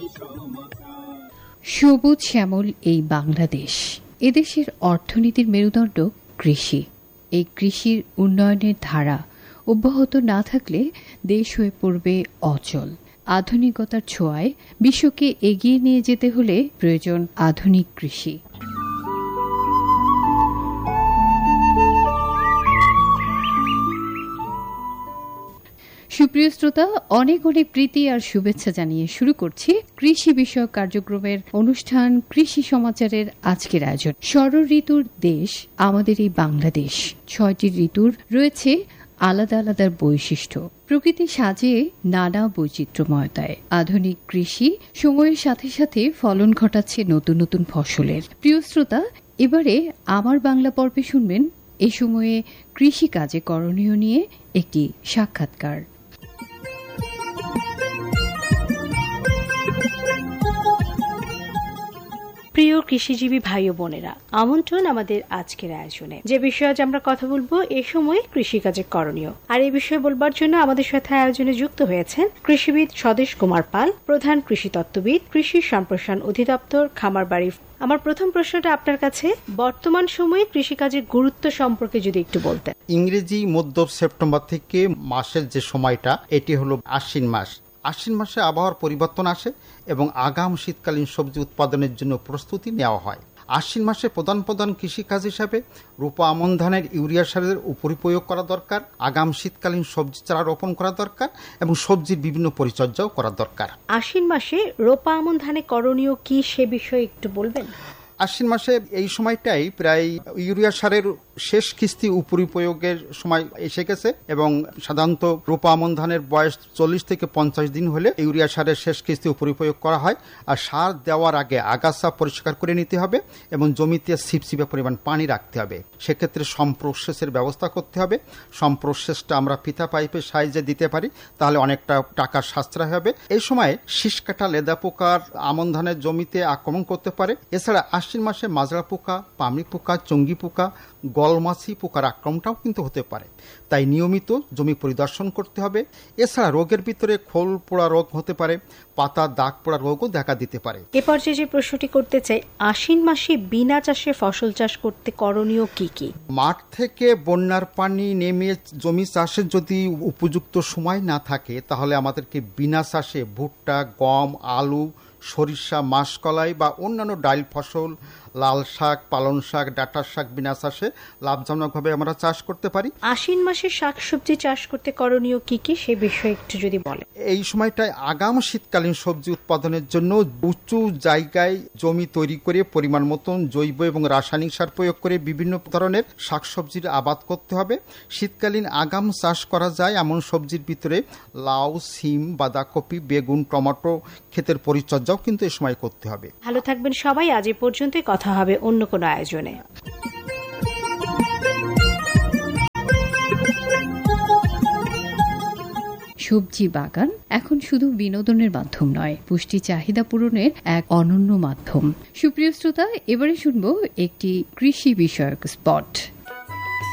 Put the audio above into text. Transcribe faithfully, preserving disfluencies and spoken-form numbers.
সবুজ শ্যামল এই বাংলাদেশ, এদেশের অর্থনীতির মেরুদণ্ড কৃষি। এই কৃষির উন্নয়নের ধারা অব্যাহত না থাকলে দেশ হয়ে পড়বে অচল। আধুনিকতার ছোঁয়ায় বিশ্বকে এগিয়ে নিয়ে যেতে হলে প্রয়োজন আধুনিক কৃষি। সুপ্রিয় শ্রোতা, অনেক অনেক প্রীতি আর শুভেচ্ছা জানিয়ে শুরু করছি কৃষি বিষয়ক কার্যক্রমের অনুষ্ঠান কৃষি সমাচারের আজকের আয়োজন। ষড় ঋতুর দেশ আমাদের এই বাংলাদেশ। ছয়টি ঋতুর রয়েছে আলাদা আলাদা বৈশিষ্ট্য। প্রকৃতি সাজে নানা বৈচিত্র্যময়তায়। আধুনিক কৃষি সময়ের সাথে সাথে ফলন ঘটাচ্ছে নতুন নতুন ফসলের। প্রিয় শ্রোতা, এবারে আমার বাংলা পর্বে শুনবেন এ সময়ে কৃষি কাজে করণীয় নিয়ে একটি সাক্ষাৎকার। প্রিয় কৃষিজীবী ভাই ও বোনেরা, আমন্ত্রণ আমাদের আজকের আয়োজনে। যে বিষয়ে আজ আমরা কথা বলবো এ সময় কৃষিকাজে করণীয়। আর এই বিষয়ে বলবার জন্য আমাদের সাথে আয়োজনে যুক্ত হয়েছেন কৃষিবিদ স্বদেশ কুমার পাল, প্রধান কৃষি তত্ত্ববিদ, কৃষি সম্প্রসারণ অধিদপ্তর, খামারবাড়ি। আমার প্রথম প্রশ্নটা আপনার কাছে, বর্তমান সময়ে কৃষিকাজের গুরুত্ব সম্পর্কে যদি একটু বলতেন। ইংরেজি মধ্য সেপ্টেম্বর থেকে মাসের যে সময়টা, এটি হলো আশ্বিন মাস। আশ্বিন মাসে আবহাওয়ার পরিবর্তন আসে এবং আগাম শীতকালীন সবজি উৎপাদনের জন্য প্রস্তুতি নেওয়া হয়। আশ্বিন মাসে প্রধান প্রধান কৃষিকাজ হিসাবে রূপা আমন ধানের ইউরিয়া সারের উপরিপ্রয়োগ করা দরকার, আগাম শীতকালীন সবজি চারা রোপণ করা দরকার এবং সবজির বিভিন্ন পরিচর্যাও করা দরকার। আশ্বিন মাসে রূপা আমন ধানে করণীয় কি, সে বিষয়ে একটু বলবেন। আশ্বিন মাসে এই সময়টাই প্রায় ইউরিয়া সারের শেষ কিস্তি উপরিপ্রয়োগের সময় এসে গেছে এবং সাধারণত রূপা আমন ধানের বয়স চল্লিশ থেকে পঞ্চাশ দিন হলে ইউরিয়া সারের শেষ কিস্তি উপরিপ্রয়োগ করা হয়। আর সার দেওয়ার আগে আগাছা পরিষ্কার করে নিতে হবে এবং জমিতে ছিপছিপে পরিমাণ পানি রাখতে হবে। সেক্ষেত্রে সম্প্রসেসের ব্যবস্থা করতে হবে। সম্প্রসেসটা আমরা ফিতা পাইপের সাহায্যে দিতে পারি, তাহলে অনেকটা টাকার সাশ্রয় হবে। এই সময় শীষকাটা লেদা পোকার আমন ধানের জমিতে আক্রমণ করতে পারে। এছাড়া আশ্বিন মাসে মাজরা পোকা, পামড়ি পোকা, চঙ্গি পোকা, গলমাছি পোকার আক্রমণটাও কিন্তু হতে পারে। তাই নিয়মিত জমি পরিদর্শন করতে হবে। এছাড়া রোগের ভিতরে খোল পোড়া রোগ হতে পারে, পাতা দাগ পোড়া রোগও দেখা দিতে পারে। এ পর্যায়ে যে প্রশ্নটি করতে চাই, আশ্বিন মাসে বিনা চাষে ফসল চাষ করতে করণীয় কি কি? মাঠ থেকে বন্যার পানি নেমে জমি চাষের যদি উপযুক্ত সময় না থাকে, তাহলে আমাদেরকে বিনা চাষে ভুট্টা, গম, আলু, সরিষা, মাসকলাই বা অন্যান্য ডাইল ফসল, লাল শাক, পালং শাক, ডাঁটার শাক বিনা চাষে লাভজনকভাবে আমরা চাষ করতে পারি। আশ্বিন মাসে শাকসবজি চাষ করতে করণীয় কি কি, সে বিষয়ে একটু যদি বলেন। এই সময়টায় আগাম শীতকালীন সবজি উৎপাদনের জন্য উঁচু জায়গায় জমি তৈরি করে পরিমাণ মতন জৈব এবং রাসায়নিক সার প্রয়োগ করে বিভিন্ন ধরনের শাকসবজির আবাদ করতে হবে। শীতকালীন আগাম চাষ করা যায় এমন সবজির ভিতরে লাউ, সিম, বাঁধাকপি, বেগুন, টমেটো ক্ষেতের পরিচর্যাও কিন্তু এই সময় করতে হবে। ভালো থাকবেন সবাই। আজ এ পর্যন্ত, কথা হবে অন্য কোনো আয়োজনে। সবজি বাগান এখন শুধু বিনোদনের মাধ্যম নয়, পুষ্টি চাহিদা পূরণের এক অনন্য মাধ্যম। সুপ্রিয় শ্রোতা, এবারে শুনবো একটি কৃষি বিষয়ক স্পট।